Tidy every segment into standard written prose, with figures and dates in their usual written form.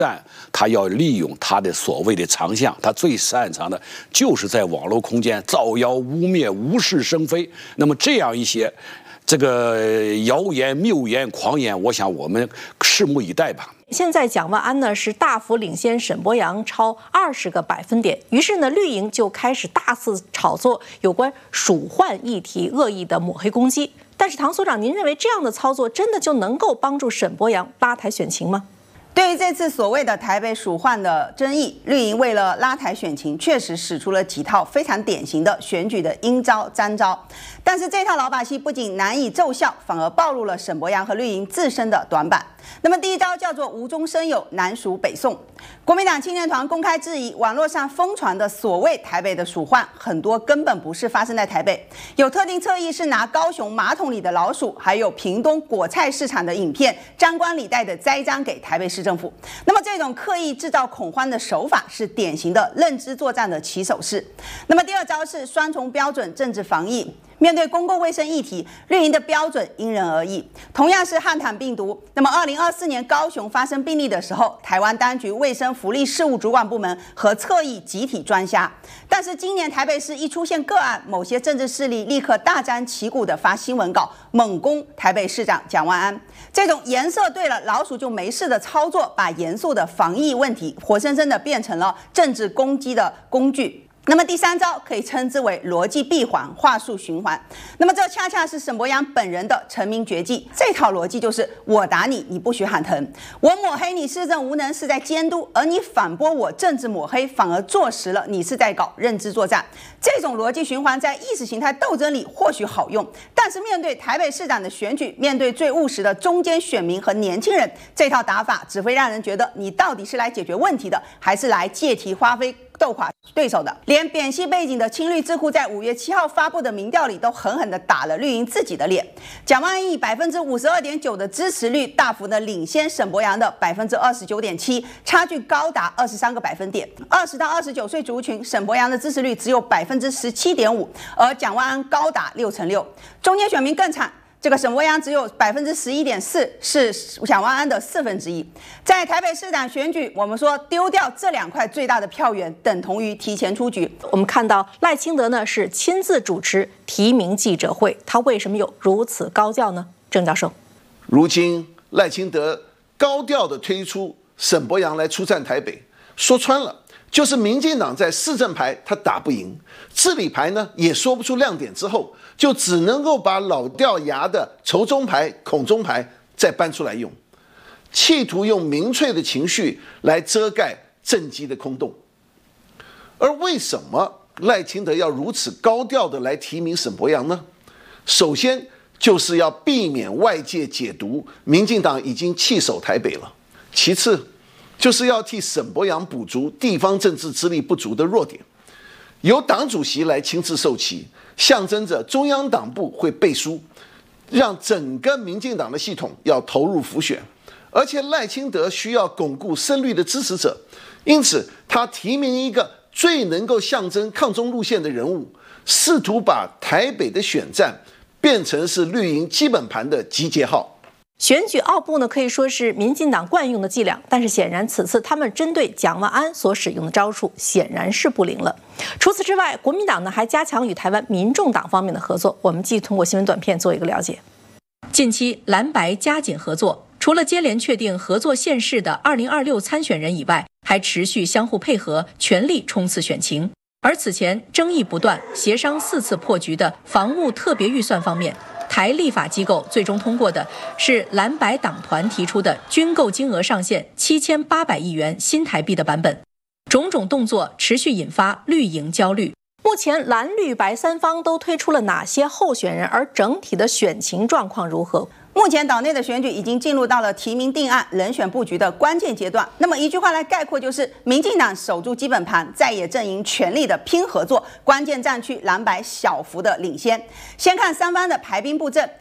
但他要利用他的所谓的长项，他最擅长的就是在网络空间造谣污蔑、无事生非。那么这样一些这个谣言、谬言、狂言，我想我们拭目以待吧。 现在蒋万安呢是大幅领先沈伯洋超20个百分点，于是呢绿营就开始大肆炒作有关蜀换议题恶意的抹黑攻击。但是唐所长，您认为这样的操作真的就能够帮助沈伯洋拉抬选情吗？ 对于这次所谓的台北蜀换的争议，绿营为了拉抬选情，确实使出了几套非常典型的选举的阴招沾招。但是这套老把戏不仅难以奏效，反而暴露了沈伯洋和绿营自身的短板。那么第一招叫做无中生有，南蜀北宋。国民党青年团公开质疑，网络上疯传的所谓台北的蜀换，很多根本不是发生在台北，有特定侧翼是拿高雄马桶里的老鼠，还有屏东果菜市场的影片张冠李戴的栽赃给台北市政府。那么这种刻意制造恐慌的手法，是典型的认知作战的起手式。那么第二招是双重标准政治防疫。面对公共卫生议题，绿营的标准因人而异。同样是汉坦病毒，那么2024年高雄发生病例的时候，台湾当局卫生福利事务主管部门和侧翼集体专瞎。但是今年台北市一出现个案，某些政治势力立刻大张旗鼓地发新闻稿，猛攻台北市长蒋万安。这种颜色对了，老鼠就没事的操作，把严肃的防疫问题活生生的变成了政治攻击的工具。那么第三招可以称之为逻辑闭环、话术循环。那么这恰恰是沈伯洋本人的成名绝技。这套逻辑就是我打你，你不许喊疼；我抹黑你施政无能是在监督，而你反驳我政治抹黑，反而坐实了你是在搞认知作战。这种逻辑循环在意识形态斗争里或许好用，但是面对台北市长的选举，面对最务实的中间选民和年轻人，这套打法只会让人觉得你到底是来解决问题的，还是来借题发挥斗垮对手的。连扁系背景的青绿智库在5月7号发布的民调里，都狠狠地打了绿营自己的脸。蒋万安以52.9%的支持率，大幅的领先沈伯洋的29.7%，差距高达23个百分点。20到29岁族群，沈伯洋的支持率只有17.5%，而蒋万安高达6%。中间选民更惨。这个沈伯洋只有11.4%，是蒋万安的1/4。在台北市长选举，我们说丢掉这2块最大的票源，等同于提前出局。 我们看到赖清德呢是亲自主持提名记者会，他为什么有如此高调呢？郑教授， 如今赖清德高调地推出沈伯洋来出战台北，说穿了就是民进党在市政牌他打不赢，治理牌呢也说不出亮点之后，就只能够把老掉牙的仇中牌、恐中牌再搬出来用，企图用民粹的情绪来遮盖政绩的空洞。而为什么赖清德要如此高调的来提名沈伯洋呢？首先就是要避免外界解读民进党已经弃守台北了，其次就是要替沈伯洋补足地方政治资历不足的弱点，由党主席来亲自授旗，象征着中央党部会背书，让整个民进党的系统要投入辅选。而且赖清德需要巩固深绿的支持者，因此他提名一个最能够象征抗中路线的人物，试图把台北的选战变成是绿营基本盘的集结号。 选举奥步呢，可以说是民进党惯用的伎俩，但是显然此次他们针对蒋万安所使用的招数显然是不灵了。除此之外，国民党呢还加强与台湾民众党方面的合作。我们继续通过新闻短片做一个了解。近期蓝白加紧合作，除了接连确定合作县市的2026参选人以外，还持续相互配合，全力冲刺选情。而此前争议不断、协商4次破局的防务特别预算方面，台立法机构最终通过的是蓝白党团提出的军购金额上限7800亿元新台币的版本。种种动作持续引发绿营焦虑。目前蓝绿白三方都推出了哪些候选人，而整体的选情状况如何？ 目前岛内的选举已经进入到了提名定案、人选布局的关键阶段。那么一句话来概括，就是民进党守住基本盘，在野阵营全力的拼合作，关键战区蓝白小幅的领先。先看三方的排兵布阵，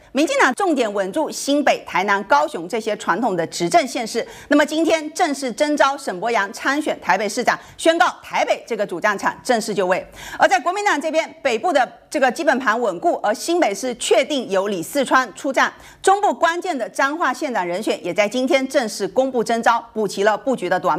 民进党重点稳住新北、台南、高雄这些传统的执政县市。那么今天正式征召沈伯洋参选台北市长，宣告台北这个主战场正式就位。而在国民党这边，北部的这个基本盘稳固，而新北市确定由李四川出战，中部关键的彰化县长人选也在今天正式公布征召，补齐了布局的短板。